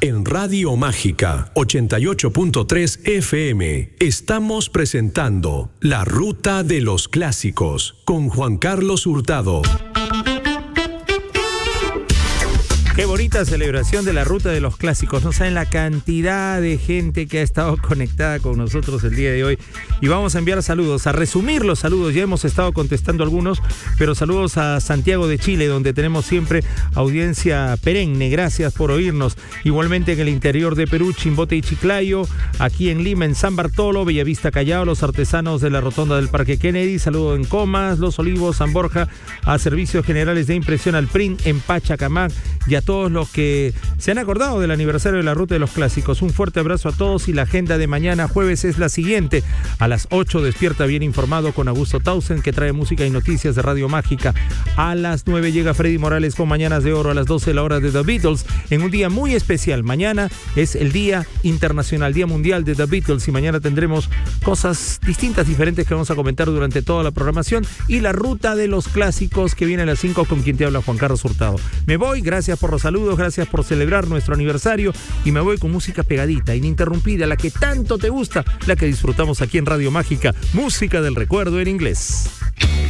En Radio Mágica 88.3 FM estamos presentando La Ruta de los Clásicos con Juan Carlos Hurtado. Qué bonita celebración de la Ruta de los Clásicos. No saben la cantidad de gente que ha estado conectada con nosotros el día de hoy. Y vamos a enviar saludos, a resumir los saludos. Ya hemos estado contestando algunos, pero saludos a Santiago de Chile, donde tenemos siempre audiencia perenne. Gracias por oírnos. Igualmente en el interior de Perú, Chimbote y Chiclayo. Aquí en Lima, en San Bartolo, Bellavista, Callao, los artesanos de la Rotonda del Parque Kennedy. Saludo en Comas, Los Olivos, San Borja, a Servicios Generales de Impresión al PRIN, en Pachacamac, y a todos los que se han acordado del aniversario de la Ruta de los Clásicos. Un fuerte abrazo a todos y la agenda de mañana jueves es la siguiente. A las 8 despierta bien informado con Augusto Tausen, que trae música y noticias de Radio Mágica. A las 9 llega Freddy Morales con Mañanas de Oro. A las 12 la hora de The Beatles, en un día muy especial. Mañana es el Día Internacional, Día Mundial de The Beatles, y mañana tendremos cosas distintas, diferentes que vamos a comentar durante toda la programación, y la Ruta de los Clásicos que viene a las 5 con quien te habla, Juan Carlos Hurtado. Me voy, gracias por los saludos, gracias por celebrar nuestro aniversario, y me voy con música pegadita, ininterrumpida, la que tanto te gusta, la que disfrutamos aquí en Radio Mágica, música del recuerdo en inglés.